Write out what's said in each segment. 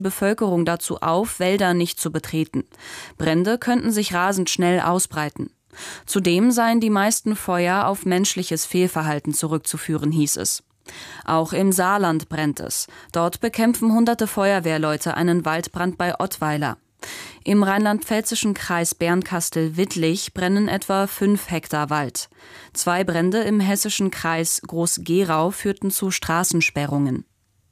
Bevölkerung dazu auf, Wälder nicht zu betreten. Brände könnten sich rasend schnell ausbreiten. Zudem seien die meisten Feuer auf menschliches Fehlverhalten zurückzuführen, hieß es. Auch im Saarland brennt es. Dort bekämpfen hunderte Feuerwehrleute einen Waldbrand bei Ottweiler. Im rheinland-pfälzischen Kreis Bernkastel-Wittlich brennen etwa 5 Hektar Wald. 2 Brände im hessischen Kreis Groß-Gerau führten zu Straßensperrungen.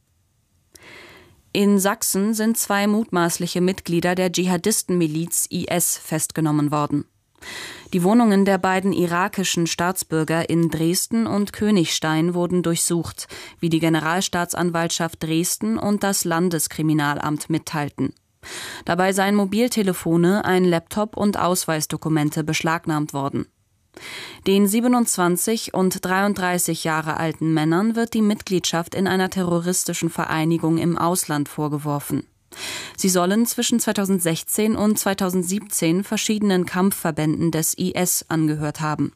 In Sachsen sind 2 mutmaßliche Mitglieder der Dschihadistenmiliz IS festgenommen worden. Die Wohnungen der beiden irakischen Staatsbürger in Dresden und Königstein wurden durchsucht, wie die Generalstaatsanwaltschaft Dresden und das Landeskriminalamt mitteilten. Dabei seien Mobiltelefone, ein Laptop und Ausweisdokumente beschlagnahmt worden. Den 27 und 33 Jahre alten Männern wird die Mitgliedschaft in einer terroristischen Vereinigung im Ausland vorgeworfen. Sie sollen zwischen 2016 und 2017 verschiedenen Kampfverbänden des IS angehört haben.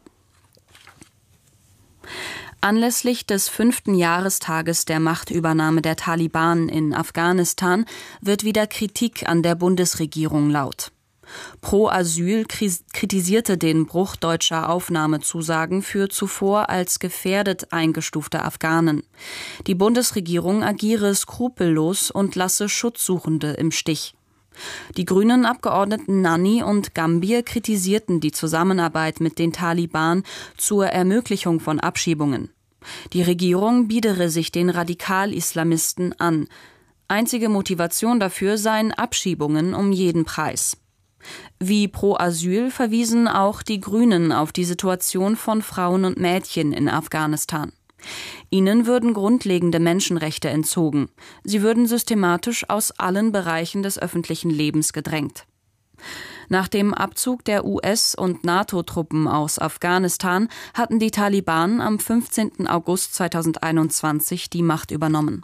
Anlässlich des 5. Jahrestages der Machtübernahme der Taliban in Afghanistan wird wieder Kritik an der Bundesregierung laut. Pro Asyl kritisierte den Bruch deutscher Aufnahmezusagen für zuvor als gefährdet eingestufte Afghanen. Die Bundesregierung agiere skrupellos und lasse Schutzsuchende im Stich. Die grünen Abgeordneten Nanni und Gambier kritisierten die Zusammenarbeit mit den Taliban zur Ermöglichung von Abschiebungen. Die Regierung biedere sich den Radikal-Islamisten an. Einzige Motivation dafür seien Abschiebungen um jeden Preis. Wie Pro Asyl verwiesen auch die Grünen auf die Situation von Frauen und Mädchen in Afghanistan. Ihnen würden grundlegende Menschenrechte entzogen. Sie würden systematisch aus allen Bereichen des öffentlichen Lebens gedrängt. Nach dem Abzug der US- und NATO-Truppen aus Afghanistan hatten die Taliban am 15. August 2021 die Macht übernommen.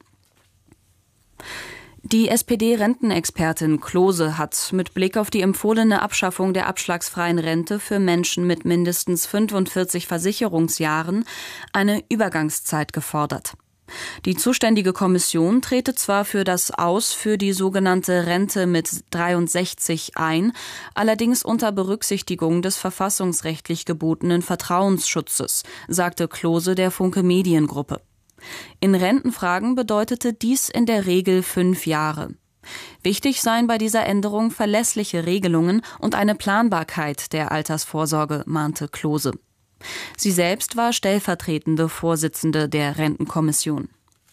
Die SPD-Rentenexpertin Klose hat mit Blick auf die empfohlene Abschaffung der abschlagsfreien Rente für Menschen mit mindestens 45 Versicherungsjahren eine Übergangszeit gefordert. Die zuständige Kommission trete zwar für das Aus für die sogenannte Rente mit 63 ein, allerdings unter Berücksichtigung des verfassungsrechtlich gebotenen Vertrauensschutzes, sagte Klose der Funke Mediengruppe. In Rentenfragen bedeutete dies in der Regel 5 Jahre. Wichtig seien bei dieser Änderung verlässliche Regelungen und eine Planbarkeit der Altersvorsorge, mahnte Klose. Sie selbst war stellvertretende Vorsitzende der Rentenkommission.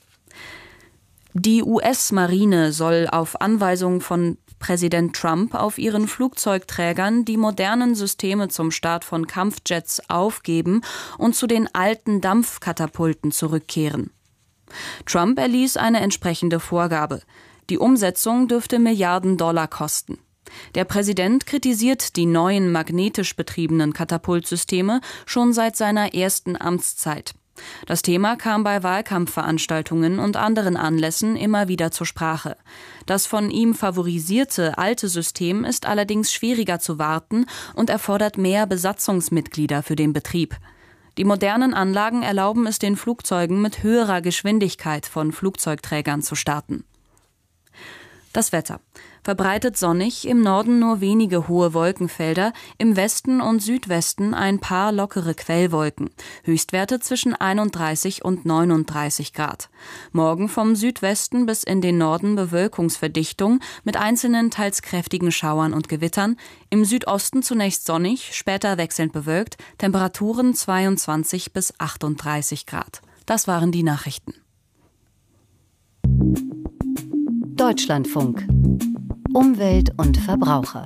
Die US-Marine soll auf Anweisung von Präsident Trump auf ihren Flugzeugträgern die modernen Systeme zum Start von Kampfjets aufgeben und zu den alten Dampfkatapulten zurückkehren. Trump erließ eine entsprechende Vorgabe. Die Umsetzung dürfte Milliarden Dollar kosten. Der Präsident kritisiert die neuen magnetisch betriebenen Katapultsysteme schon seit seiner ersten Amtszeit. Das Thema kam bei Wahlkampfveranstaltungen und anderen Anlässen immer wieder zur Sprache. Das von ihm favorisierte alte System ist allerdings schwieriger zu warten und erfordert mehr Besatzungsmitglieder für den Betrieb. Die modernen Anlagen erlauben es den Flugzeugen mit höherer Geschwindigkeit von Flugzeugträgern zu starten. Das Wetter. Verbreitet sonnig, im Norden nur wenige hohe Wolkenfelder, im Westen und Südwesten ein paar lockere Quellwolken. Höchstwerte zwischen 31 und 39 Grad. Morgen vom Südwesten bis in den Norden Bewölkungsverdichtung mit einzelnen teils kräftigen Schauern und Gewittern. Im Südosten zunächst sonnig, später wechselnd bewölkt, Temperaturen 22 bis 38 Grad. Das waren die Nachrichten. Deutschlandfunk. Umwelt und Verbraucher.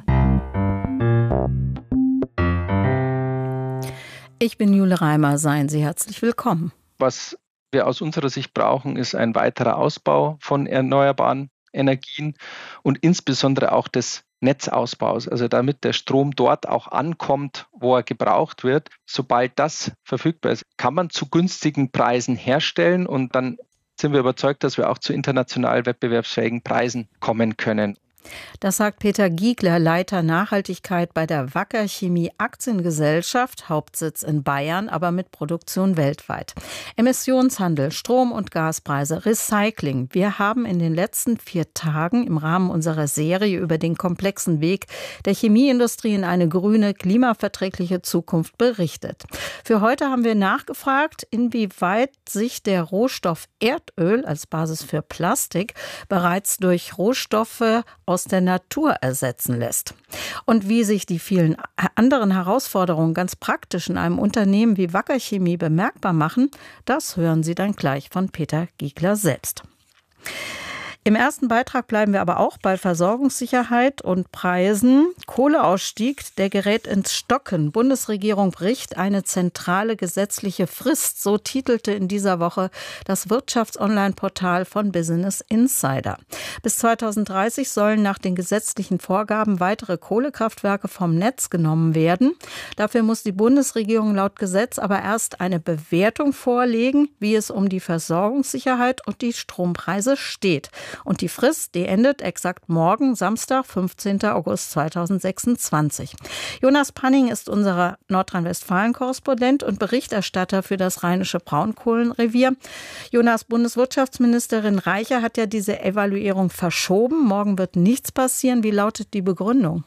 Ich bin Jule Reimer, seien Sie herzlich willkommen. Was wir aus unserer Sicht brauchen, ist ein weiterer Ausbau von erneuerbaren Energien und insbesondere auch des Netzausbaus, also damit der Strom dort auch ankommt, wo er gebraucht wird. Sobald das verfügbar ist, kann man zu günstigen Preisen herstellen und dann sind wir überzeugt, dass wir auch zu international wettbewerbsfähigen Preisen kommen können. Das sagt Peter Giegler, Leiter Nachhaltigkeit bei der Wacker Chemie Aktiengesellschaft, Hauptsitz in Bayern, aber mit Produktion weltweit. Emissionshandel, Strom- und Gaspreise, Recycling. Wir haben in den letzten 4 Tagen im Rahmen unserer Serie über den komplexen Weg der Chemieindustrie in eine grüne, klimaverträgliche Zukunft berichtet. Für heute haben wir nachgefragt, inwieweit sich der Rohstoff Erdöl als Basis für Plastik bereits durch Rohstoffe aus der Natur ersetzen lässt. Und wie sich die vielen anderen Herausforderungen ganz praktisch in einem Unternehmen wie Wacker Chemie bemerkbar machen, das hören Sie dann gleich von Peter Giegler selbst. Im ersten Beitrag bleiben wir aber auch bei Versorgungssicherheit und Preisen. Kohleausstieg, der gerät ins Stocken. Bundesregierung bricht eine zentrale gesetzliche Frist. So titelte in dieser Woche das Wirtschafts-Online-Portal von Business Insider. Bis 2030 sollen nach den gesetzlichen Vorgaben weitere Kohlekraftwerke vom Netz genommen werden. Dafür muss die Bundesregierung laut Gesetz aber erst eine Bewertung vorlegen, wie es um die Versorgungssicherheit und die Strompreise steht. Und die Frist, die endet exakt morgen, Samstag, 15. August 2026. Jonas Panning ist unser Nordrhein-Westfalen-Korrespondent und Berichterstatter für das Rheinische Braunkohlenrevier. Jonas, Bundeswirtschaftsministerin Reicher hat ja diese Evaluierung verschoben. Morgen wird nichts passieren. Wie lautet die Begründung?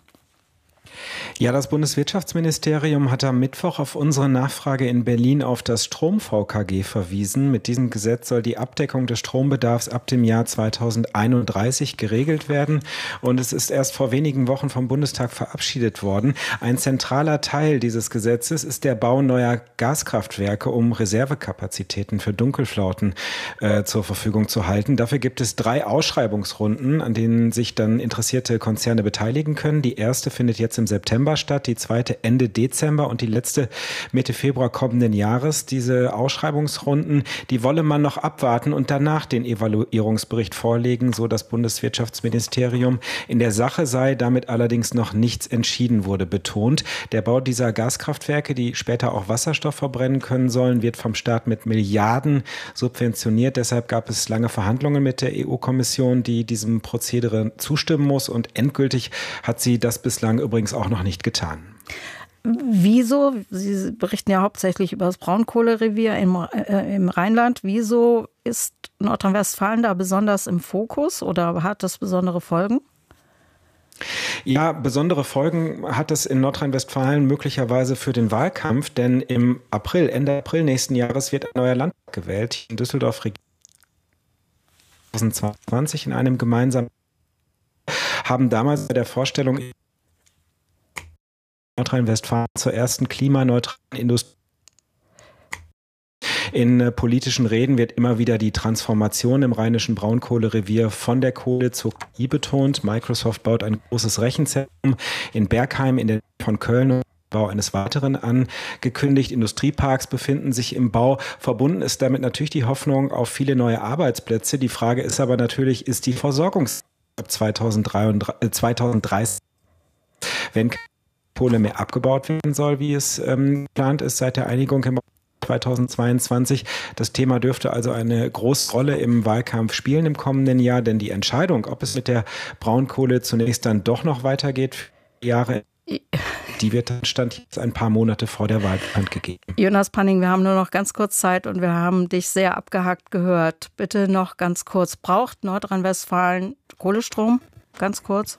Ja, das Bundeswirtschaftsministerium hat am Mittwoch auf unsere Nachfrage in Berlin auf das Strom-VKG verwiesen. Mit diesem Gesetz soll die Abdeckung des Strombedarfs ab dem Jahr 2031 geregelt werden. Und es ist erst vor wenigen Wochen vom Bundestag verabschiedet worden. Ein zentraler Teil dieses Gesetzes ist der Bau neuer Gaskraftwerke, um Reservekapazitäten für Dunkelflauten zur Verfügung zu halten. Dafür gibt es 3 Ausschreibungsrunden, an denen sich dann interessierte Konzerne beteiligen können. Die erste findet jetzt im September statt, die zweite Ende Dezember und die letzte Mitte Februar kommenden Jahres. Diese Ausschreibungsrunden, die wolle man noch abwarten und danach den Evaluierungsbericht vorlegen, so das Bundeswirtschaftsministerium. In der Sache sei damit allerdings noch nichts entschieden, wurde betont. Der Bau dieser Gaskraftwerke, die später auch Wasserstoff verbrennen können sollen, wird vom Staat mit Milliarden subventioniert. Deshalb gab es lange Verhandlungen mit der EU-Kommission, die diesem Prozedere zustimmen muss, und endgültig hat sie das bislang übrigens auch noch nicht getan. Wieso, Sie berichten ja hauptsächlich über das Braunkohlerevier im Rheinland, wieso ist Nordrhein-Westfalen da besonders im Fokus oder hat das besondere Folgen? Ja, besondere Folgen hat es in Nordrhein-Westfalen möglicherweise für den Wahlkampf, denn im April, Ende April nächsten Jahres wird ein neuer Landtag gewählt in Düsseldorf 2020 in einem gemeinsamen haben damals bei der Vorstellung Nordrhein-Westfalen zur ersten klimaneutralen Industrie. In politischen Reden wird immer wieder die Transformation im rheinischen Braunkohlerevier von der Kohle zur KI betont. Microsoft baut ein großes Rechenzentrum in Bergheim in der Nähe von Köln. Bau eines weiteren angekündigt. Industrieparks befinden sich im Bau. Verbunden ist damit natürlich die Hoffnung auf viele neue Arbeitsplätze. Die Frage ist aber natürlich, ist die Versorgung ab 2030, wenn Kohle mehr abgebaut werden soll, wie es geplant ist seit der Einigung im 2022. Das Thema dürfte also eine große Rolle im Wahlkampf spielen im kommenden Jahr, denn die Entscheidung, ob es mit der Braunkohle zunächst dann doch noch weitergeht, für Jahre, die wird dann Stand jetzt ein paar Monate vor der Wahl bekannt gegeben. Jonas Panning, wir haben nur noch ganz kurz Zeit und wir haben dich sehr abgehackt gehört. Bitte noch ganz kurz. Braucht Nordrhein-Westfalen Kohlestrom? Ganz kurz.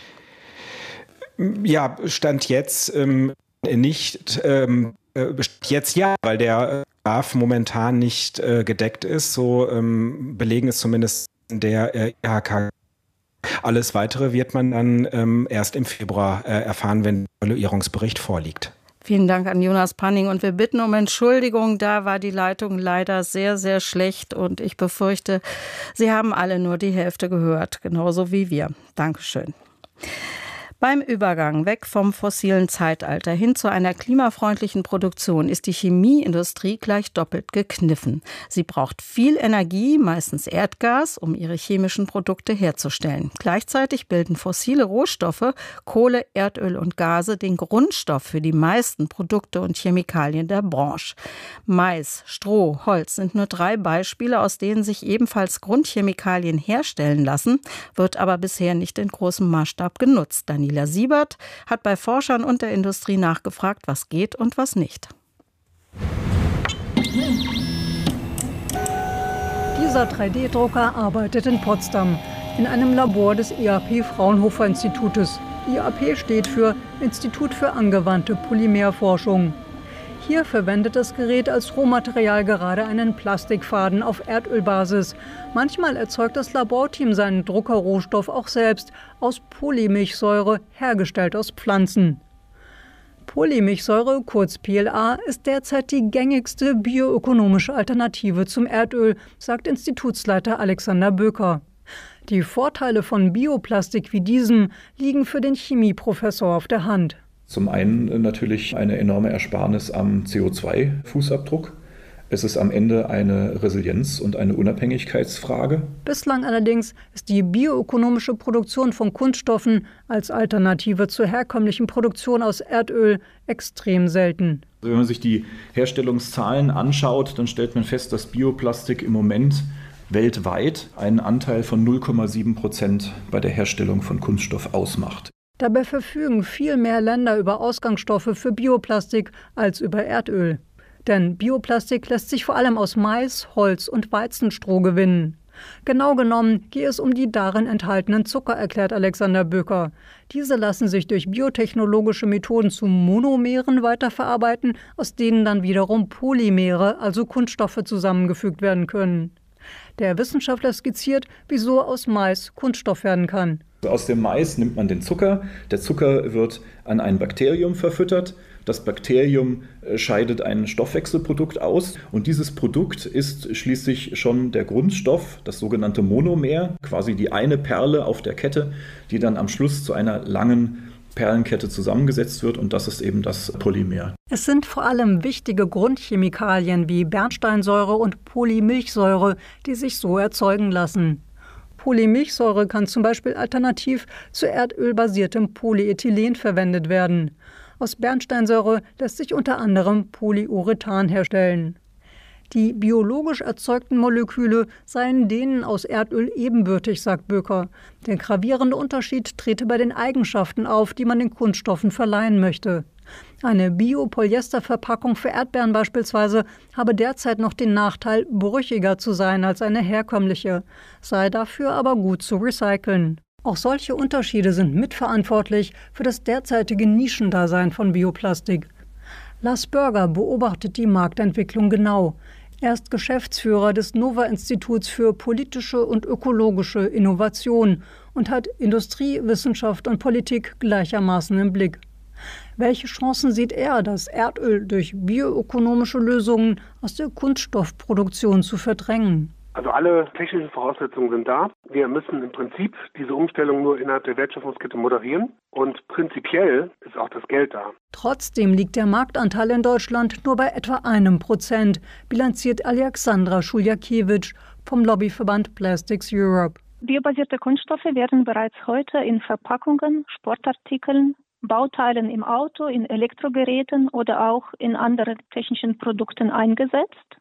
Ja, Stand jetzt nicht. Jetzt ja, weil der Bedarf momentan nicht gedeckt ist. So belegen es zumindest der IHK. Alles Weitere wird man dann erst im Februar erfahren, wenn der Evaluierungsbericht vorliegt. Vielen Dank an Jonas Panning und wir bitten um Entschuldigung. Da war die Leitung leider sehr, sehr schlecht und ich befürchte, Sie haben alle nur die Hälfte gehört, genauso wie wir. Dankeschön. Beim Übergang weg vom fossilen Zeitalter hin zu einer klimafreundlichen Produktion ist die Chemieindustrie gleich doppelt gekniffen. Sie braucht viel Energie, meistens Erdgas, um ihre chemischen Produkte herzustellen. Gleichzeitig bilden fossile Rohstoffe, Kohle, Erdöl und Gase, den Grundstoff für die meisten Produkte und Chemikalien der Branche. Mais, Stroh, Holz sind nur 3 Beispiele, aus denen sich ebenfalls Grundchemikalien herstellen lassen, wird aber bisher nicht in großem Maßstab genutzt. Daniela Siebert hat bei Forschern und der Industrie nachgefragt, was geht und was nicht. Dieser 3D-Drucker arbeitet in Potsdam in einem Labor des IAP-Fraunhofer-Institutes. IAP steht für Institut für angewandte Polymerforschung. Hier verwendet das Gerät als Rohmaterial gerade einen Plastikfaden auf Erdölbasis. Manchmal erzeugt das Laborteam seinen Druckerrohstoff auch selbst aus Polymilchsäure, hergestellt aus Pflanzen. Polymilchsäure, kurz PLA, ist derzeit die gängigste bioökonomische Alternative zum Erdöl, sagt Institutsleiter Alexander Böker. Die Vorteile von Bioplastik wie diesem liegen für den Chemieprofessor auf der Hand. Zum einen natürlich eine enorme Ersparnis am CO2-Fußabdruck. Es ist am Ende eine Resilienz- und eine Unabhängigkeitsfrage. Bislang allerdings ist die bioökonomische Produktion von Kunststoffen als Alternative zur herkömmlichen Produktion aus Erdöl extrem selten. Also wenn man sich die Herstellungszahlen anschaut, dann stellt man fest, dass Bioplastik im Moment weltweit einen Anteil von 0,7% bei der Herstellung von Kunststoff ausmacht. Dabei verfügen viel mehr Länder über Ausgangsstoffe für Bioplastik als über Erdöl. Denn Bioplastik lässt sich vor allem aus Mais, Holz und Weizenstroh gewinnen. Genau genommen gehe es um die darin enthaltenen Zucker, erklärt Alexander Böker. Diese lassen sich durch biotechnologische Methoden zu Monomeren weiterverarbeiten, aus denen dann wiederum Polymere, also Kunststoffe, zusammengefügt werden können. Der Wissenschaftler skizziert, wieso aus Mais Kunststoff werden kann. Aus dem Mais nimmt man den Zucker. Der Zucker wird an ein Bakterium verfüttert. Das Bakterium scheidet ein Stoffwechselprodukt aus. Und dieses Produkt ist schließlich schon der Grundstoff, das sogenannte Monomer, quasi die eine Perle auf der Kette, die dann am Schluss zu einer langen Perlenkette zusammengesetzt wird. Und das ist eben das Polymer. Es sind vor allem wichtige Grundchemikalien wie Bernsteinsäure und Polymilchsäure, die sich so erzeugen lassen. Polymilchsäure kann zum Beispiel alternativ zu erdölbasiertem Polyethylen verwendet werden. Aus Bernsteinsäure lässt sich unter anderem Polyurethan herstellen. Die biologisch erzeugten Moleküle seien denen aus Erdöl ebenbürtig, sagt Böker. Der gravierende Unterschied trete bei den Eigenschaften auf, die man den Kunststoffen verleihen möchte. Eine Biopolyesterverpackung für Erdbeeren beispielsweise habe derzeit noch den Nachteil, brüchiger zu sein als eine herkömmliche, sei dafür aber gut zu recyceln. Auch solche Unterschiede sind mitverantwortlich für das derzeitige Nischendasein von Bioplastik. Lars Börger beobachtet die Marktentwicklung genau. Er ist Geschäftsführer des Nova-Instituts für politische und ökologische Innovation und hat Industrie, Wissenschaft und Politik gleichermaßen im Blick. Welche Chancen sieht er, das Erdöl durch bioökonomische Lösungen aus der Kunststoffproduktion zu verdrängen? Also alle technischen Voraussetzungen sind da. Wir müssen im Prinzip diese Umstellung nur innerhalb der Wertschöpfungskette moderieren. Und prinzipiell ist auch das Geld da. Trotzdem liegt der Marktanteil in Deutschland nur bei etwa 1%, bilanziert Alexandra Schuljakiewicz vom Lobbyverband Plastics Europe. Biobasierte Kunststoffe werden bereits heute in Verpackungen, Sportartikeln, Bauteilen im Auto, in Elektrogeräten oder auch in anderen technischen Produkten eingesetzt.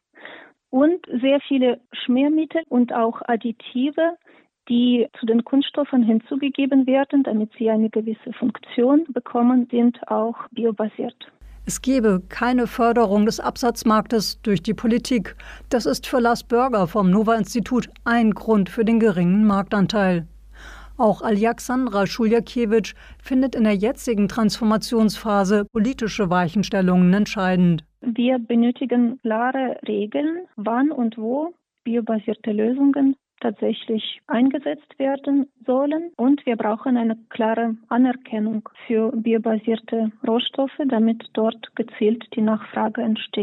Und sehr viele Schmiermittel und auch Additive, die zu den Kunststoffen hinzugegeben werden, damit sie eine gewisse Funktion bekommen, sind auch biobasiert. Es gebe keine Förderung des Absatzmarktes durch die Politik. Das ist für Lars Börger vom Nova-Institut ein Grund für den geringen Marktanteil. Auch Alexandra Schuljakiewicz findet in der jetzigen Transformationsphase politische Weichenstellungen entscheidend. Wir benötigen klare Regeln, wann und wo biobasierte Lösungen tatsächlich eingesetzt werden sollen. Und wir brauchen eine klare Anerkennung für biobasierte Rohstoffe, damit dort gezielt die Nachfrage entsteht.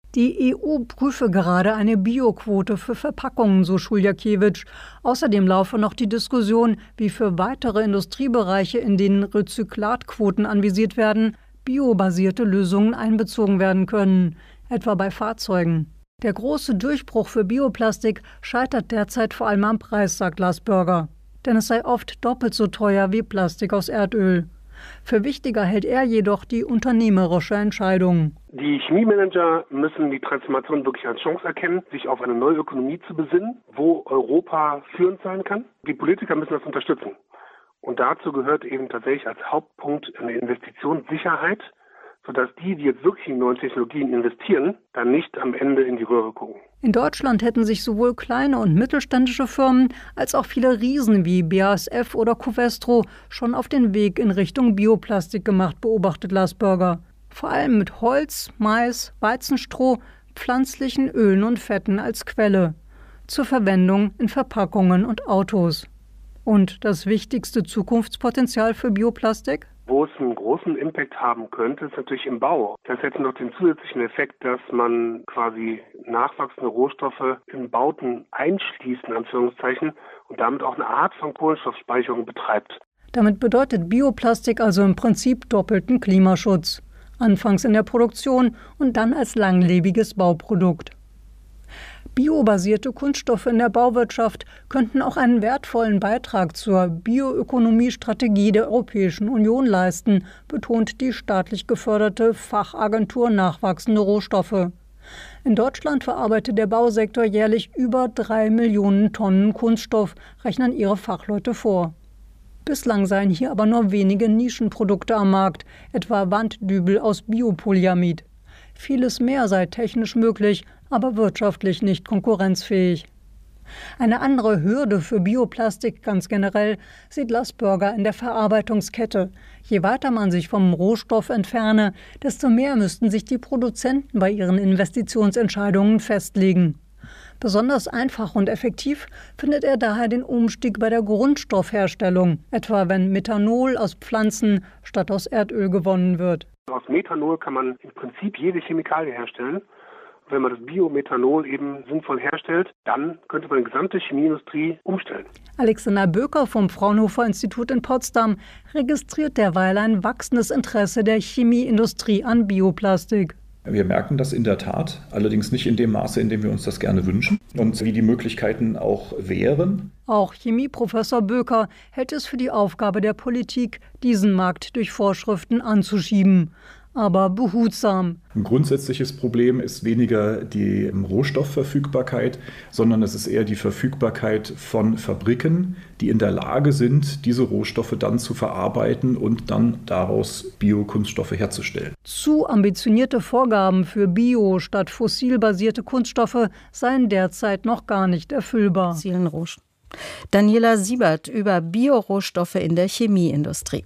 Die EU prüfe gerade eine Bioquote für Verpackungen, so Schuljakiewicz. Außerdem laufe noch die Diskussion, wie für weitere Industriebereiche, in denen Rezyklatquoten anvisiert werden, biobasierte Lösungen einbezogen werden können, etwa bei Fahrzeugen. Der große Durchbruch für Bioplastik scheitert derzeit vor allem am Preis, sagt Lars Börger. Denn es sei oft doppelt so teuer wie Plastik aus Erdöl. Für wichtiger hält er jedoch die unternehmerische Entscheidung. Die Chemiemanager müssen die Transformation wirklich als Chance erkennen, sich auf eine neue Ökonomie zu besinnen, wo Europa führend sein kann. Die Politiker müssen das unterstützen. Und dazu gehört eben tatsächlich als Hauptpunkt eine Investitionssicherheit, sodass die jetzt wirklich in neue Technologien investieren, dann nicht am Ende in die Röhre gucken. In Deutschland hätten sich sowohl kleine und mittelständische Firmen als auch viele Riesen wie BASF oder Covestro schon auf den Weg in Richtung Bioplastik gemacht, beobachtet Lars Börger. Vor allem mit Holz, Mais, Weizenstroh, pflanzlichen Ölen und Fetten als Quelle zur Verwendung in Verpackungen und Autos. Und das wichtigste Zukunftspotenzial für Bioplastik? Wo es einen großen Impact haben könnte, ist natürlich im Bau. Das hat jetzt noch den zusätzlichen Effekt, dass man quasi nachwachsende Rohstoffe in Bauten einschließt, in Anführungszeichen, und damit auch eine Art von Kohlenstoffspeicherung betreibt. Damit bedeutet Bioplastik also im Prinzip doppelten Klimaschutz. Anfangs in der Produktion und dann als langlebiges Bauprodukt. Biobasierte Kunststoffe in der Bauwirtschaft könnten auch einen wertvollen Beitrag zur Bioökonomie-Strategie der Europäischen Union leisten, betont die staatlich geförderte Fachagentur Nachwachsende Rohstoffe. In Deutschland verarbeitet der Bausektor jährlich über 3 Millionen Tonnen Kunststoff, rechnen ihre Fachleute vor. Bislang seien hier aber nur wenige Nischenprodukte am Markt, etwa Wanddübel aus Biopolyamid. Vieles mehr sei technisch möglich, aber wirtschaftlich nicht konkurrenzfähig. Eine andere Hürde für Bioplastik ganz generell sieht Lars Börger in der Verarbeitungskette. Je weiter man sich vom Rohstoff entferne, desto mehr müssten sich die Produzenten bei ihren Investitionsentscheidungen festlegen. Besonders einfach und effektiv findet er daher den Umstieg bei der Grundstoffherstellung, etwa wenn Methanol aus Pflanzen statt aus Erdöl gewonnen wird. Aus Methanol kann man im Prinzip jede Chemikalie herstellen. Wenn man das Biomethanol eben sinnvoll herstellt, dann könnte man die gesamte Chemieindustrie umstellen. Alexander Böker vom Fraunhofer Institut in Potsdam registriert derweil ein wachsendes Interesse der Chemieindustrie an Bioplastik. Wir merken das in der Tat, allerdings nicht in dem Maße, in dem wir uns das gerne wünschen und wie die Möglichkeiten auch wären. Auch Chemieprofessor Böker hält es für die Aufgabe der Politik, diesen Markt durch Vorschriften anzuschieben. Aber behutsam. Ein grundsätzliches Problem ist weniger die Rohstoffverfügbarkeit, sondern es ist eher die Verfügbarkeit von Fabriken, die in der Lage sind, diese Rohstoffe dann zu verarbeiten und dann daraus Biokunststoffe herzustellen. Zu ambitionierte Vorgaben für bio- statt fossilbasierte Kunststoffe seien derzeit noch gar nicht erfüllbar. Daniela Siebert über Biorohstoffe in der Chemieindustrie.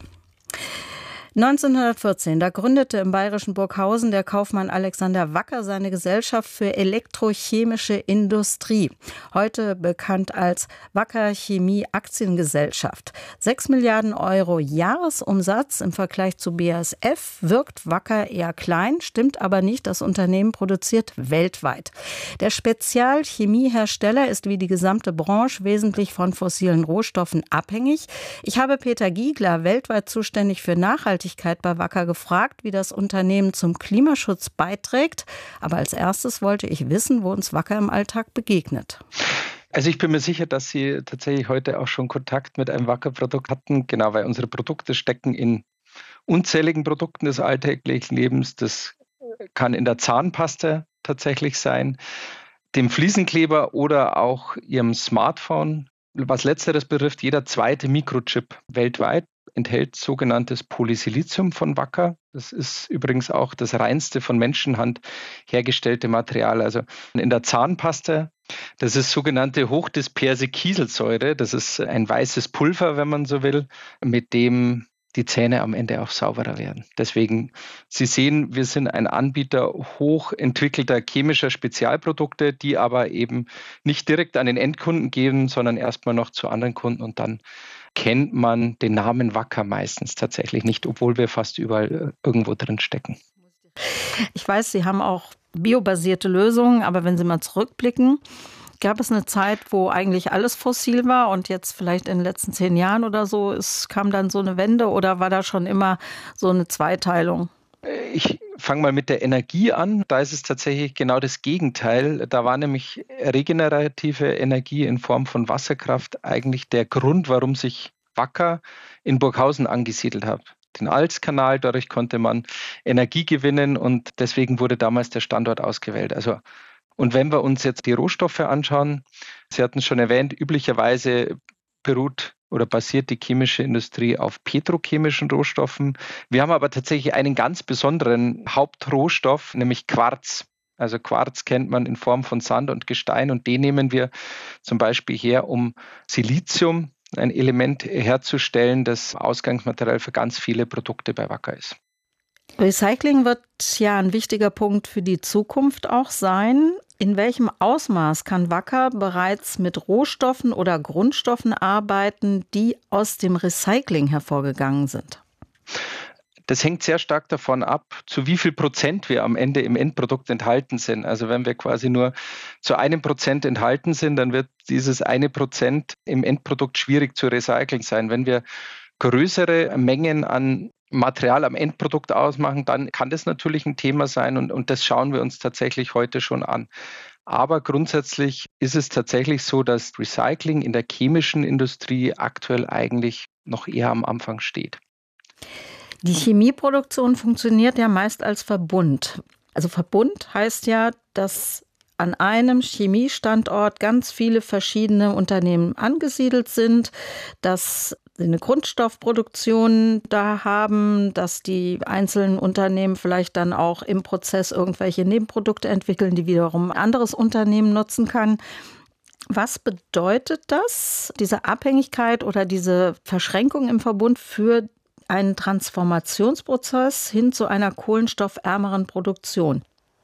1914, da gründete im bayerischen Burghausen der Kaufmann Alexander Wacker seine Gesellschaft für elektrochemische Industrie, heute bekannt als Wacker Chemie Aktiengesellschaft. 6 Milliarden Euro Jahresumsatz im Vergleich zu BASF wirkt Wacker eher klein, stimmt aber nicht, das Unternehmen produziert weltweit. Der Spezialchemiehersteller ist wie die gesamte Branche wesentlich von fossilen Rohstoffen abhängig. Ich habe Peter Giegler, weltweit zuständig für Nachhaltigkeit bei Wacker, gefragt, wie das Unternehmen zum Klimaschutz beiträgt. Aber als erstes wollte ich wissen, wo uns Wacker im Alltag begegnet. Also ich bin mir sicher, dass Sie tatsächlich heute auch schon Kontakt mit einem Wacker-Produkt hatten. Genau, weil unsere Produkte stecken in unzähligen Produkten des alltäglichen Lebens. Das kann in der Zahnpasta tatsächlich sein, dem Fliesenkleber oder auch Ihrem Smartphone. Was Letzteres betrifft, jeder zweite Mikrochip weltweit enthält sogenanntes Polysilizium von Wacker. Das ist übrigens auch das reinste von Menschenhand hergestellte Material. Also in der Zahnpasta, das ist sogenannte hochdisperse Kieselsäure. Das ist ein weißes Pulver, wenn man so will, mit dem die Zähne am Ende auch sauberer werden. Deswegen, Sie sehen, wir sind ein Anbieter hochentwickelter chemischer Spezialprodukte, die aber eben nicht direkt an den Endkunden gehen, sondern erstmal noch zu anderen Kunden und dann kennt man den Namen Wacker meistens tatsächlich nicht, obwohl wir fast überall irgendwo drin stecken. Ich weiß, Sie haben auch biobasierte Lösungen, aber wenn Sie mal zurückblicken, gab es eine Zeit, wo eigentlich alles fossil war und jetzt vielleicht in den letzten 10 Jahren oder so, kam dann so eine Wende oder war da schon immer so eine Zweiteilung? Ich fange mal mit der Energie an. Da ist es tatsächlich genau das Gegenteil. Da war nämlich regenerative Energie in Form von Wasserkraft eigentlich der Grund, warum sich Wacker in Burghausen angesiedelt hat. Den Alzkanal, dadurch konnte man Energie gewinnen und deswegen wurde damals der Standort ausgewählt. Und wenn wir uns jetzt die Rohstoffe anschauen, Sie hatten es schon erwähnt, üblicherweise beruht oder basiert die chemische Industrie auf petrochemischen Rohstoffen. Wir haben aber tatsächlich einen ganz besonderen Hauptrohstoff, nämlich Quarz. Also Quarz kennt man in Form von Sand und Gestein und den nehmen wir zum Beispiel her, um Silizium, ein Element herzustellen, das Ausgangsmaterial für ganz viele Produkte bei Wacker ist. Recycling wird ja ein wichtiger Punkt für die Zukunft auch sein. In welchem Ausmaß kann Wacker bereits mit Rohstoffen oder Grundstoffen arbeiten, die aus dem Recycling hervorgegangen sind? Das hängt sehr stark davon ab, zu wie viel Prozent wir am Ende im Endprodukt enthalten sind. Also wenn wir quasi nur zu 1% enthalten sind, dann wird dieses 1% im Endprodukt schwierig zu recyceln sein. Wenn wir größere Mengen an Material am Endprodukt ausmachen, dann kann das natürlich ein Thema sein und das schauen wir uns tatsächlich heute schon an. Aber grundsätzlich ist es tatsächlich so, dass Recycling in der chemischen Industrie aktuell eigentlich noch eher am Anfang steht. Die Chemieproduktion funktioniert ja meist als Verbund. Also Verbund heißt ja, dass an einem Chemiestandort ganz viele verschiedene Unternehmen angesiedelt sind, dass sie eine Grundstoffproduktion da haben, dass die einzelnen Unternehmen vielleicht dann auch im Prozess irgendwelche Nebenprodukte entwickeln, die wiederum ein anderes Unternehmen nutzen kann. Was bedeutet das, diese Abhängigkeit oder diese Verschränkung im Verbund für einen Transformationsprozess hin zu einer kohlenstoffärmeren Produktion?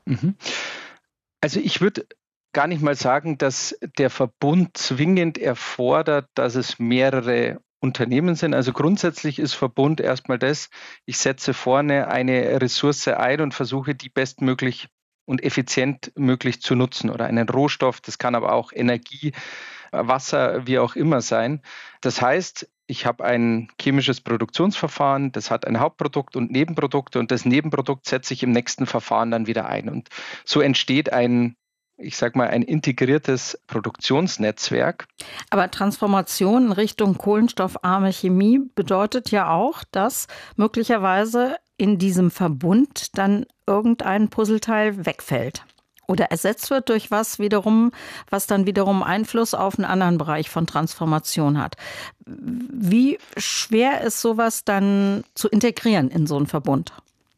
Also ich würde gar nicht mal sagen, dass der Verbund zwingend erfordert, dass es mehrere Unternehmen sind. Also grundsätzlich ist Verbund erstmal das, ich setze vorne eine Ressource ein und versuche die bestmöglich und effizient möglich zu nutzen oder einen Rohstoff, das kann aber auch Energie, Wasser, wie auch immer sein. Das heißt, ich habe ein chemisches Produktionsverfahren, das hat ein Hauptprodukt und Nebenprodukte und das Nebenprodukt setze ich im nächsten Verfahren dann wieder ein. Und so entsteht ein integriertes Produktionsnetzwerk. Aber Transformation in Richtung kohlenstoffarme Chemie bedeutet ja auch, dass möglicherweise in diesem Verbund dann irgendein Puzzleteil wegfällt oder ersetzt wird durch was dann wiederum Einfluss auf einen anderen Bereich von Transformation hat. Wie schwer ist sowas dann zu integrieren in so einen Verbund?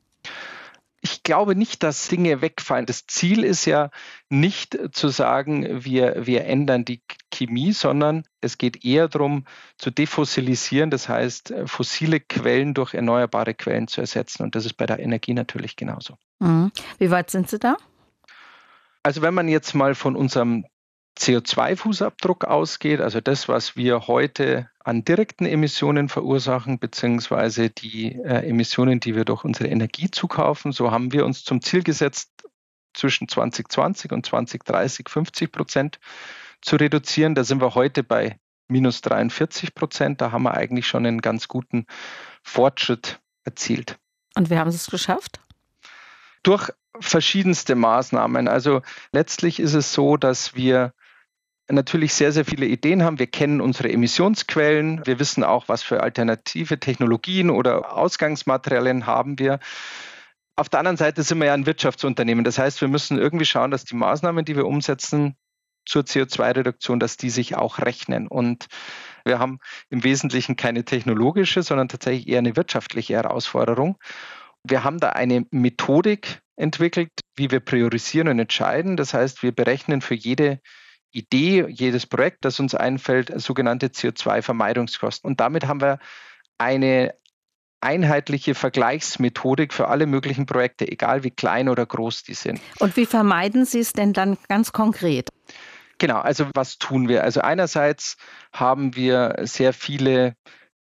Ich glaube nicht, dass Dinge wegfallen. Das Ziel ist ja nicht zu sagen, wir ändern die Chemie, sondern es geht eher darum, zu defossilisieren, das heißt, fossile Quellen durch erneuerbare Quellen zu ersetzen. Und das ist bei der Energie natürlich genauso. Wie weit sind Sie da? Also wenn man jetzt mal von unserem CO2-Fußabdruck ausgeht, also das, was wir heute an direkten Emissionen verursachen, beziehungsweise die Emissionen, die wir durch unsere Energie zukaufen, so haben wir uns zum Ziel gesetzt, zwischen 2020 und 2030 50% zu reduzieren. Da sind wir heute bei minus 43%. Da haben wir eigentlich schon einen ganz guten Fortschritt erzielt. Und wie haben Sie es geschafft? Durch verschiedenste Maßnahmen. Also letztlich ist es so, dass wir natürlich sehr, sehr viele Ideen haben. Wir kennen unsere Emissionsquellen. Wir wissen auch, was für alternative Technologien oder Ausgangsmaterialien haben wir. Auf der anderen Seite sind wir ja ein Wirtschaftsunternehmen. Das heißt, wir müssen irgendwie schauen, dass die Maßnahmen, die wir umsetzen zur CO2-Reduktion, dass die sich auch rechnen. Und wir haben im Wesentlichen keine technologische, sondern tatsächlich eher eine wirtschaftliche Herausforderung. Wir haben da eine Methodik entwickelt, wie wir priorisieren und entscheiden. Das heißt, wir berechnen für jede Idee, jedes Projekt, das uns einfällt, sogenannte CO2-Vermeidungskosten. Und damit haben wir eine einheitliche Vergleichsmethodik für alle möglichen Projekte, egal wie klein oder groß die sind. Und wie vermeiden Sie es denn dann ganz konkret? Genau, also was tun wir? Also einerseits haben wir sehr viele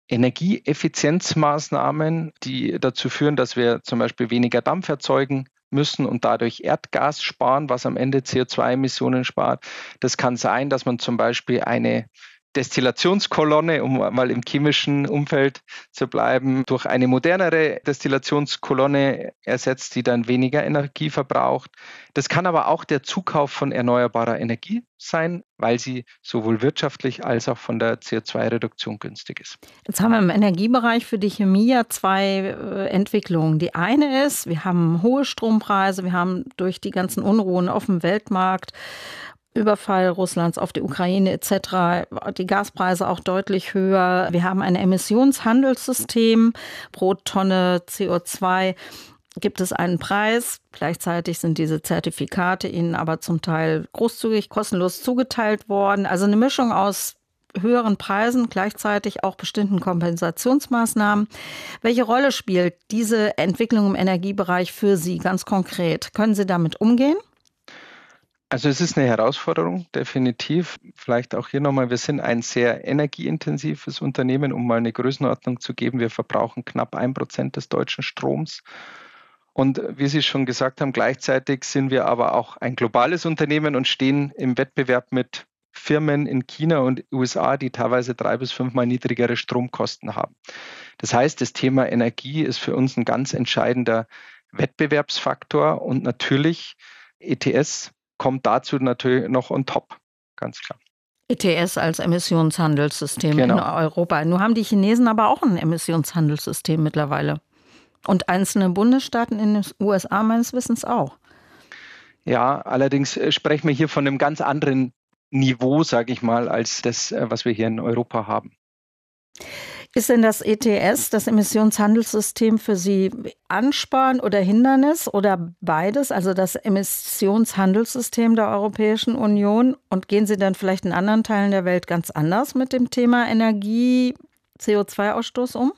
Energieeffizienzmaßnahmen, die dazu führen, dass wir zum Beispiel weniger Dampf erzeugen müssen und dadurch Erdgas sparen, was am Ende CO2-Emissionen spart. Das kann sein, dass man zum Beispiel eine Destillationskolonne, um mal im chemischen Umfeld zu bleiben, durch eine modernere Destillationskolonne ersetzt, die dann weniger Energie verbraucht. Das kann aber auch der Zukauf von erneuerbarer Energie sein, weil sie sowohl wirtschaftlich als auch von der CO2-Reduktion günstig ist. Jetzt haben wir im Energiebereich für die Chemie ja zwei Entwicklungen. Die eine ist, wir haben hohe Strompreise, wir haben durch die ganzen Unruhen auf dem Weltmarkt, Überfall Russlands auf die Ukraine etc., die Gaspreise auch deutlich höher. Wir haben ein Emissionshandelssystem. Pro Tonne CO2 gibt es einen Preis. Gleichzeitig sind diese Zertifikate ihnen aber zum Teil großzügig, kostenlos zugeteilt worden. Also eine Mischung aus höheren Preisen, gleichzeitig auch bestimmten Kompensationsmaßnahmen. Welche Rolle spielt diese Entwicklung im Energiebereich für Sie ganz konkret? Können Sie damit umgehen? Also es ist eine Herausforderung, definitiv. Vielleicht auch hier nochmal, wir sind ein sehr energieintensives Unternehmen, um mal eine Größenordnung zu geben. Wir verbrauchen knapp 1% des deutschen Stroms. Und wie Sie schon gesagt haben, gleichzeitig sind wir aber auch ein globales Unternehmen und stehen im Wettbewerb mit Firmen in China und USA, die teilweise 3- bis 5-mal niedrigere Stromkosten haben. Das heißt, das Thema Energie ist für uns ein ganz entscheidender Wettbewerbsfaktor und natürlich ETS kommt dazu natürlich noch on top, ganz klar. ETS als Emissionshandelssystem genau. In Europa. Nun haben die Chinesen aber auch ein Emissionshandelssystem mittlerweile. Und einzelne Bundesstaaten in den USA meines Wissens auch. Ja, allerdings sprechen wir hier von einem ganz anderen Niveau, sage ich mal, als das, was wir hier in Europa haben. Ist denn das ETS, das Emissionshandelssystem, für Sie Ansporn oder Hindernis oder beides, also das Emissionshandelssystem der Europäischen Union? Und gehen Sie dann vielleicht in anderen Teilen der Welt ganz anders mit dem Thema Energie, CO2-Ausstoß um?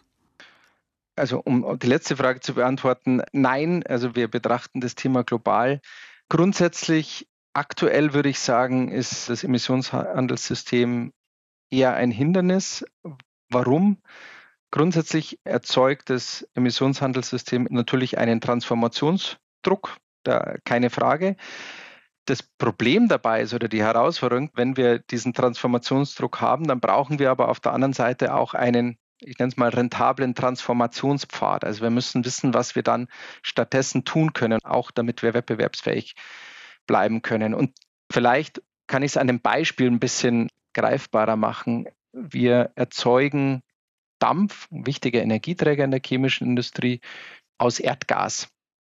Also um die letzte Frage zu beantworten, nein, also wir betrachten das Thema global. Grundsätzlich, aktuell würde ich sagen, ist das Emissionshandelssystem eher ein Hindernis. Warum? Grundsätzlich erzeugt das Emissionshandelssystem natürlich einen Transformationsdruck, keine Frage. Das Problem dabei ist oder die Herausforderung, wenn wir diesen Transformationsdruck haben, dann brauchen wir aber auf der anderen Seite auch einen, ich nenne es mal, rentablen Transformationspfad. Also wir müssen wissen, was wir dann stattdessen tun können, auch damit wir wettbewerbsfähig bleiben können. Und vielleicht kann ich es an dem Beispiel ein bisschen greifbarer machen. Wir erzeugen Dampf, ein wichtiger Energieträger in der chemischen Industrie, aus Erdgas.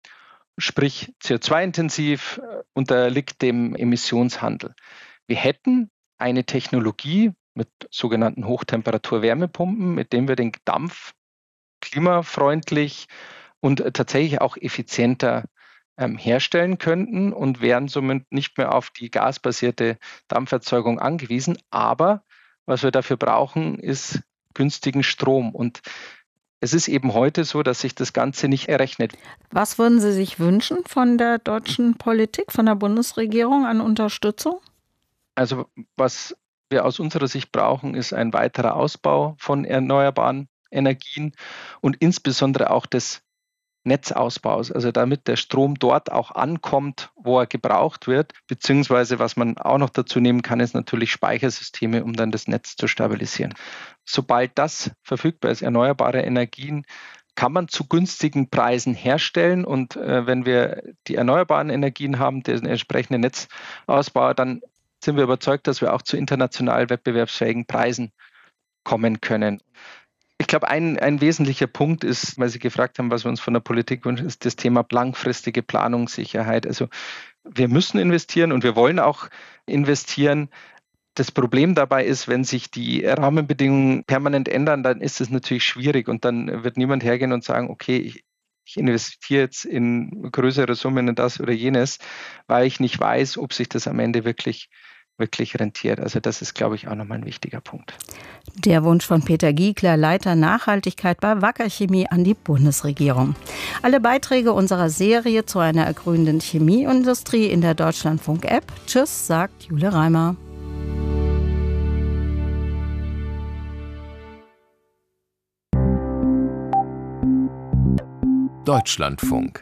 Sprich CO2-intensiv, unterliegt dem Emissionshandel. Wir hätten eine Technologie mit sogenannten Hochtemperatur-Wärmepumpen, mit dem wir den Dampf klimafreundlich und tatsächlich auch effizienter herstellen könnten und wären somit nicht mehr auf die gasbasierte Dampferzeugung angewiesen. Aber was wir dafür brauchen, ist günstigen Strom. Und es ist eben heute so, dass sich das Ganze nicht errechnet. Was würden Sie sich wünschen von der deutschen Politik, von der Bundesregierung an Unterstützung? Also was wir aus unserer Sicht brauchen, ist ein weiterer Ausbau von erneuerbaren Energien und insbesondere auch des Netzausbaus, also damit der Strom dort auch ankommt, wo er gebraucht wird, beziehungsweise was man auch noch dazu nehmen kann, ist natürlich Speichersysteme, um dann das Netz zu stabilisieren. Sobald das verfügbar ist, erneuerbare Energien, kann man zu günstigen Preisen herstellen und wenn wir die erneuerbaren Energien haben, den entsprechenden Netzausbau, dann sind wir überzeugt, dass wir auch zu international wettbewerbsfähigen Preisen kommen können. Ich glaube, ein wesentlicher Punkt ist, weil Sie gefragt haben, was wir uns von der Politik wünschen, ist das Thema langfristige Planungssicherheit. Also wir müssen investieren und wir wollen auch investieren. Das Problem dabei ist, wenn sich die Rahmenbedingungen permanent ändern, dann ist es natürlich schwierig und dann wird niemand hergehen und sagen, okay, ich investiere jetzt in größere Summen in das oder jenes, weil ich nicht weiß, ob sich das am Ende wirklich rentiert. Also das ist, glaube ich, auch nochmal ein wichtiger Punkt. Der Wunsch von Peter Giegler, Leiter Nachhaltigkeit bei Wacker Chemie, an die Bundesregierung. Alle Beiträge unserer Serie zu einer ergrünenden Chemieindustrie in der Deutschlandfunk-App. Tschüss, sagt Jule Reimer. Deutschlandfunk.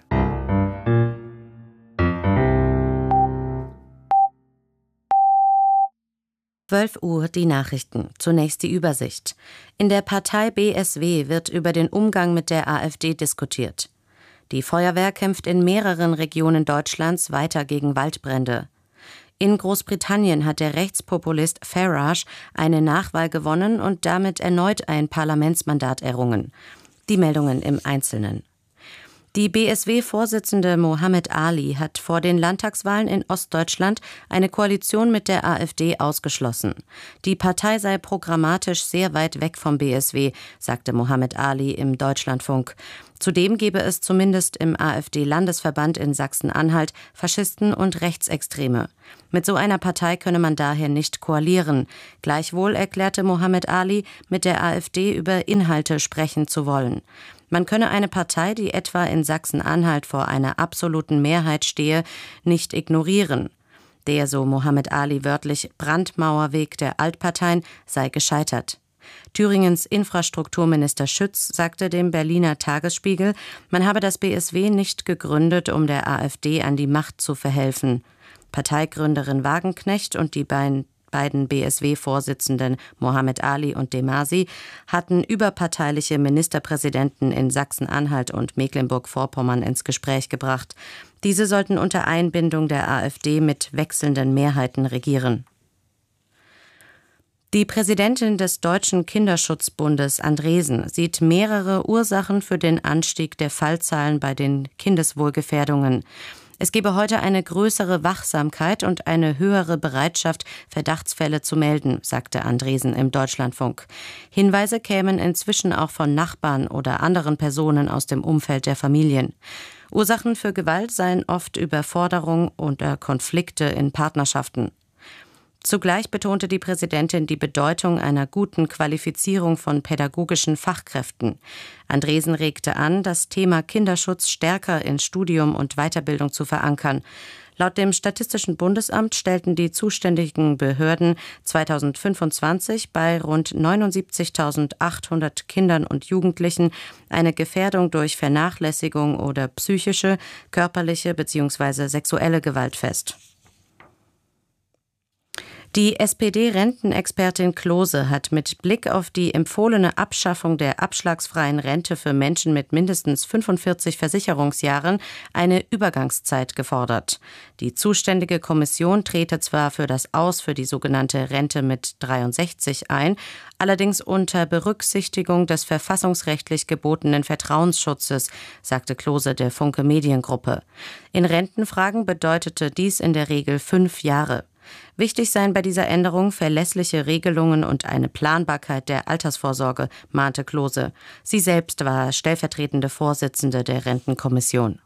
Uhr die Nachrichten. Zunächst die Übersicht. In der Partei BSW wird über den Umgang mit der AfD diskutiert. Die Feuerwehr kämpft in mehreren Regionen Deutschlands weiter gegen Waldbrände. In Großbritannien hat der Rechtspopulist Farage eine Nachwahl gewonnen und damit erneut ein Parlamentsmandat errungen. Die Meldungen im Einzelnen. Die BSW-Vorsitzende Mohammed Ali hat vor den Landtagswahlen in Ostdeutschland eine Koalition mit der AfD ausgeschlossen. Die Partei sei programmatisch sehr weit weg vom BSW, sagte Mohammed Ali im Deutschlandfunk. Zudem gebe es zumindest im AfD-Landesverband in Sachsen-Anhalt Faschisten und Rechtsextreme. Mit so einer Partei könne man daher nicht koalieren. Gleichwohl erklärte Mohammed Ali, mit der AfD über Inhalte sprechen zu wollen. Man könne eine Partei, die etwa in Sachsen-Anhalt vor einer absoluten Mehrheit stehe, nicht ignorieren. Der, so Mohammed Ali wörtlich, Brandmauerweg der Altparteien sei gescheitert. Thüringens Infrastrukturminister Schütz sagte dem Berliner Tagesspiegel, man habe das BSW nicht gegründet, um der AfD an die Macht zu verhelfen. Parteigründerin Wagenknecht und die beiden BSW-Vorsitzenden Mohammed Ali und Demasi hatten überparteiliche Ministerpräsidenten in Sachsen-Anhalt und Mecklenburg-Vorpommern ins Gespräch gebracht. Diese sollten unter Einbindung der AfD mit wechselnden Mehrheiten regieren. Die Präsidentin des Deutschen Kinderschutzbundes Andresen sieht mehrere Ursachen für den Anstieg der Fallzahlen bei den Kindeswohlgefährdungen. Es gebe heute eine größere Wachsamkeit und eine höhere Bereitschaft, Verdachtsfälle zu melden, sagte Andresen im Deutschlandfunk. Hinweise kämen inzwischen auch von Nachbarn oder anderen Personen aus dem Umfeld der Familien. Ursachen für Gewalt seien oft Überforderung oder Konflikte in Partnerschaften. Zugleich betonte die Präsidentin die Bedeutung einer guten Qualifizierung von pädagogischen Fachkräften. Andresen regte an, das Thema Kinderschutz stärker in Studium und Weiterbildung zu verankern. Laut dem Statistischen Bundesamt stellten die zuständigen Behörden 2025 bei rund 79.800 Kindern und Jugendlichen eine Gefährdung durch Vernachlässigung oder psychische, körperliche bzw. sexuelle Gewalt fest. Die SPD-Rentenexpertin Klose hat mit Blick auf die empfohlene Abschaffung der abschlagsfreien Rente für Menschen mit mindestens 45 Versicherungsjahren eine Übergangszeit gefordert. Die zuständige Kommission trete zwar für das Aus für die sogenannte Rente mit 63 ein, allerdings unter Berücksichtigung des verfassungsrechtlich gebotenen Vertrauensschutzes, sagte Klose der Funke Mediengruppe. In Rentenfragen bedeutete dies in der Regel 5 Jahre. Wichtig seien bei dieser Änderung verlässliche Regelungen und eine Planbarkeit der Altersvorsorge, mahnte Klose. Sie selbst war stellvertretende Vorsitzende der Rentenkommission.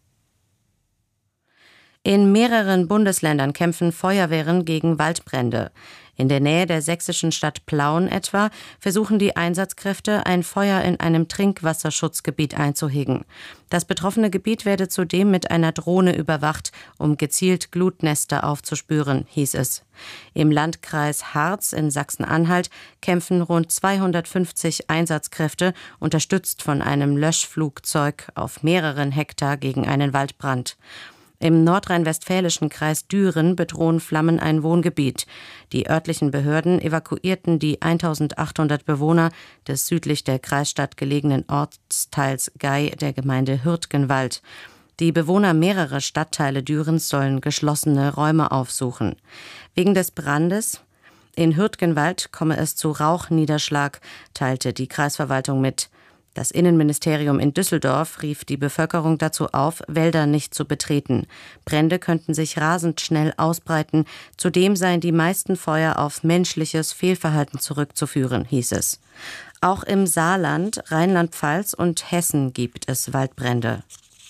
In mehreren Bundesländern kämpfen Feuerwehren gegen Waldbrände. In der Nähe der sächsischen Stadt Plauen etwa versuchen die Einsatzkräfte, ein Feuer in einem Trinkwasserschutzgebiet einzuhegen. Das betroffene Gebiet werde zudem mit einer Drohne überwacht, um gezielt Glutnester aufzuspüren, hieß es. Im Landkreis Harz in Sachsen-Anhalt kämpfen rund 250 Einsatzkräfte, unterstützt von einem Löschflugzeug, auf mehreren Hektar gegen einen Waldbrand. Im nordrhein-westfälischen Kreis Düren bedrohen Flammen ein Wohngebiet. Die örtlichen Behörden evakuierten die 1800 Bewohner des südlich der Kreisstadt gelegenen Ortsteils Gey der Gemeinde Hürtgenwald. Die Bewohner mehrerer Stadtteile Dürens sollen geschlossene Räume aufsuchen. Wegen des Brandes in Hürtgenwald komme es zu Rauchniederschlag, teilte die Kreisverwaltung mit. Das Innenministerium in Düsseldorf rief die Bevölkerung dazu auf, Wälder nicht zu betreten. Brände könnten sich rasend schnell ausbreiten. Zudem seien die meisten Feuer auf menschliches Fehlverhalten zurückzuführen, hieß es. Auch im Saarland, Rheinland-Pfalz und Hessen gibt es Waldbrände.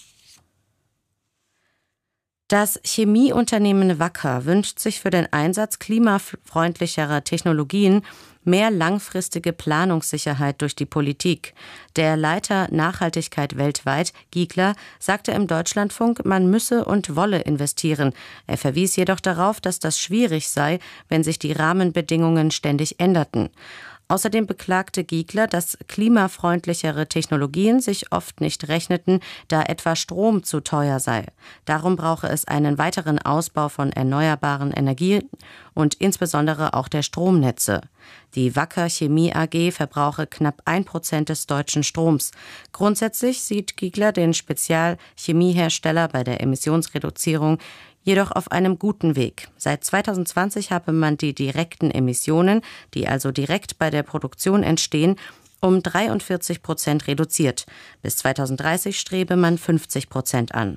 Das Chemieunternehmen Wacker wünscht sich für den Einsatz klimafreundlicherer Technologien mehr langfristige Planungssicherheit durch die Politik. Der Leiter Nachhaltigkeit weltweit, Giegler, sagte im Deutschlandfunk, man müsse und wolle investieren. Er verwies jedoch darauf, dass das schwierig sei, wenn sich die Rahmenbedingungen ständig änderten. Außerdem beklagte Giegler, dass klimafreundlichere Technologien sich oft nicht rechneten, da etwa Strom zu teuer sei. Darum brauche es einen weiteren Ausbau von erneuerbaren Energien und insbesondere auch der Stromnetze. Die Wacker Chemie AG verbrauche knapp 1% des deutschen Stroms. Grundsätzlich sieht Giegler den Spezialchemiehersteller bei der Emissionsreduzierung jedoch auf einem guten Weg. Seit 2020 habe man die direkten Emissionen, die also direkt bei der Produktion entstehen, um 43% reduziert. Bis 2030 strebe man 50% an.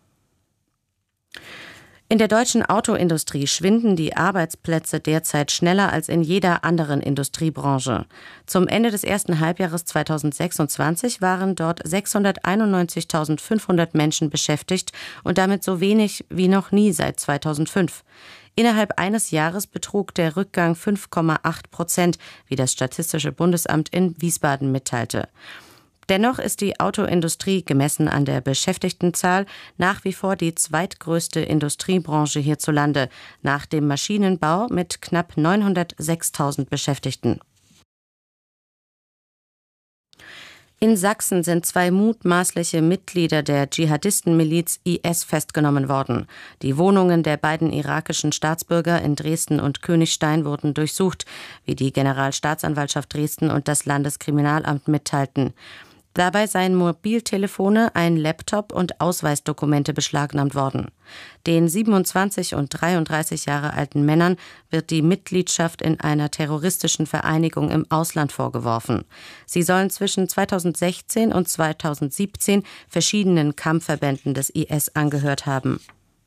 In der deutschen Autoindustrie schwinden die Arbeitsplätze derzeit schneller als in jeder anderen Industriebranche. Zum Ende des ersten Halbjahres 2026 waren dort 691.500 Menschen beschäftigt und damit so wenig wie noch nie seit 2005. Innerhalb eines Jahres betrug der Rückgang 5,8%, wie das Statistische Bundesamt in Wiesbaden mitteilte. Dennoch ist die Autoindustrie gemessen an der Beschäftigtenzahl nach wie vor die zweitgrößte Industriebranche hierzulande, nach dem Maschinenbau mit knapp 906.000 Beschäftigten. In Sachsen sind 2 mutmaßliche Mitglieder der Dschihadistenmiliz IS festgenommen worden. Die Wohnungen der beiden irakischen Staatsbürger in Dresden und Königstein wurden durchsucht, wie die Generalstaatsanwaltschaft Dresden und das Landeskriminalamt mitteilten. Dabei seien Mobiltelefone, ein Laptop und Ausweisdokumente beschlagnahmt worden. Den 27 und 33 Jahre alten Männern wird die Mitgliedschaft in einer terroristischen Vereinigung im Ausland vorgeworfen. Sie sollen zwischen 2016 und 2017 verschiedenen Kampfverbänden des IS angehört haben.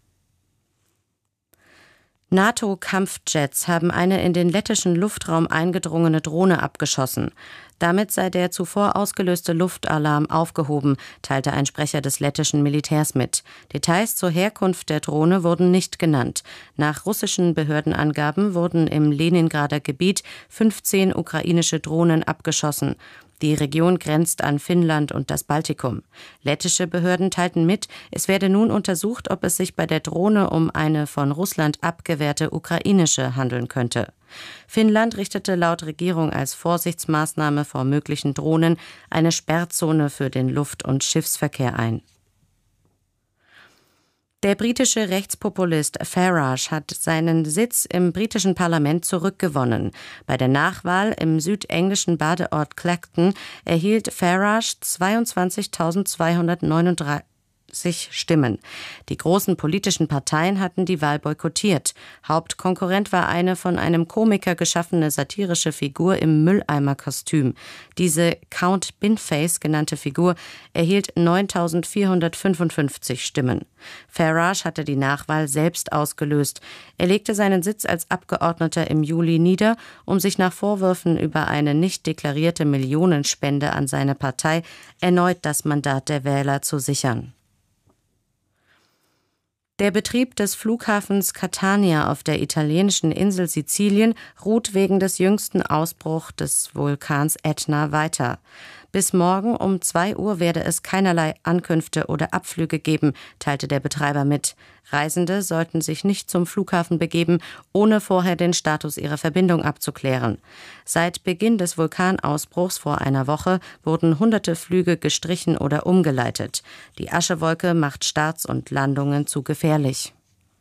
NATO-Kampfjets haben eine in den lettischen Luftraum eingedrungene Drohne abgeschossen. Damit sei der zuvor ausgelöste Luftalarm aufgehoben, teilte ein Sprecher des lettischen Militärs mit. Details zur Herkunft der Drohne wurden nicht genannt. Nach russischen Behördenangaben wurden im Leningrader Gebiet 15 ukrainische Drohnen abgeschossen. Die Region grenzt an Finnland und das Baltikum. Lettische Behörden teilten mit, es werde nun untersucht, ob es sich bei der Drohne um eine von Russland abgewehrte ukrainische handeln könnte. Finnland richtete laut Regierung als Vorsichtsmaßnahme vor möglichen Drohnen eine Sperrzone für den Luft- und Schiffsverkehr ein. Der britische Rechtspopulist Farage hat seinen Sitz im britischen Parlament zurückgewonnen. Bei der Nachwahl im südenglischen Badeort Clacton erhielt Farage 22.239 Stimmen. Die großen politischen Parteien hatten die Wahl boykottiert. Hauptkonkurrent war eine von einem Komiker geschaffene satirische Figur im Mülleimerkostüm. Diese Count Binface genannte Figur erhielt 9.455 Stimmen. Farage hatte die Nachwahl selbst ausgelöst. Er legte seinen Sitz als Abgeordneter im Juli nieder, um sich nach Vorwürfen über eine nicht deklarierte Millionenspende an seine Partei erneut das Mandat der Wähler zu sichern. Der Betrieb des Flughafens Catania auf der italienischen Insel Sizilien ruht wegen des jüngsten Ausbruchs des Vulkans Ätna weiter. Bis morgen um 2 Uhr werde es keinerlei Ankünfte oder Abflüge geben, teilte der Betreiber mit. Reisende sollten sich nicht zum Flughafen begeben, ohne vorher den Status ihrer Verbindung abzuklären. Seit Beginn des Vulkanausbruchs vor einer Woche wurden hunderte Flüge gestrichen oder umgeleitet. Die Aschewolke macht Starts und Landungen zu gefährlich.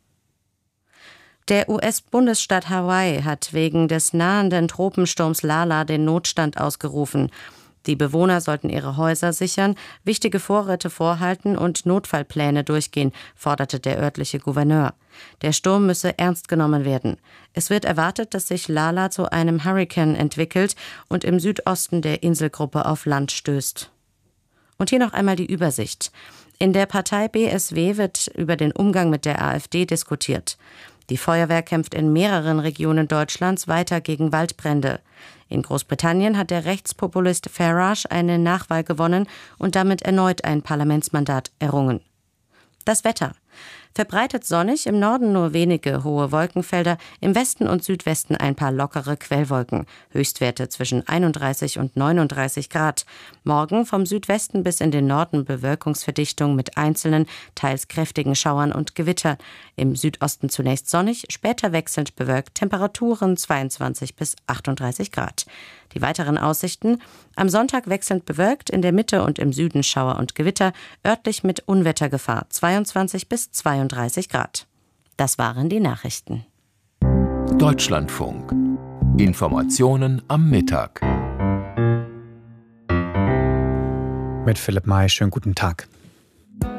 Der US-Bundesstaat Hawaii hat wegen des nahenden Tropensturms Lala den Notstand ausgerufen. Die Bewohner sollten ihre Häuser sichern, wichtige Vorräte vorhalten und Notfallpläne durchgehen, forderte der örtliche Gouverneur. Der Sturm müsse ernst genommen werden. Es wird erwartet, dass sich Lala zu einem Hurrikan entwickelt und im Südosten der Inselgruppe auf Land stößt. Und hier noch einmal die Übersicht. In der Partei BSW wird über den Umgang mit der AfD diskutiert. Die Feuerwehr kämpft in mehreren Regionen Deutschlands weiter gegen Waldbrände. In Großbritannien hat der Rechtspopulist Farage eine Nachwahl gewonnen und damit erneut ein Parlamentsmandat errungen. Das Wetter. Verbreitet sonnig, im Norden nur wenige hohe Wolkenfelder, im Westen und Südwesten ein paar lockere Quellwolken. Höchstwerte zwischen 31 und 39 Grad. Morgen vom Südwesten bis in den Norden Bewölkungsverdichtung mit einzelnen, teils kräftigen Schauern und Gewitter. Im Südosten zunächst sonnig, später wechselnd bewölkt, Temperaturen 22 bis 38 Grad. Die weiteren Aussichten: am Sonntag wechselnd bewölkt, in der Mitte und im Süden Schauer und Gewitter, örtlich mit Unwettergefahr, 22 bis 32 Grad. Das waren die Nachrichten. Deutschlandfunk. Informationen am Mittag. Mit Philipp May, schönen guten Tag.